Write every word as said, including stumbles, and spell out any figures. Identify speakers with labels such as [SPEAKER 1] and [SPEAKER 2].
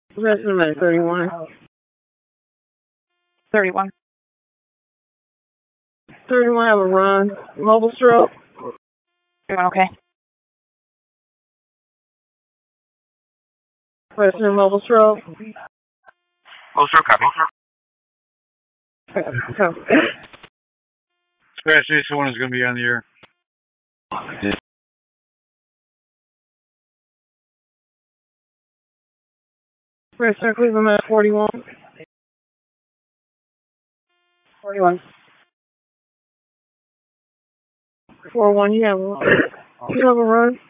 [SPEAKER 1] Rest of at thirty-one.
[SPEAKER 2] thirty-one.
[SPEAKER 1] thirty-one have a run. Mobile stroke.
[SPEAKER 2] Doing okay.
[SPEAKER 1] President mobile stroke.
[SPEAKER 3] Mobile stroke, copy.
[SPEAKER 4] Scratch Station one is going to be on the air.
[SPEAKER 1] President Cleveland at forty-one.
[SPEAKER 2] forty-one.
[SPEAKER 1] four one, you have a, you have a run.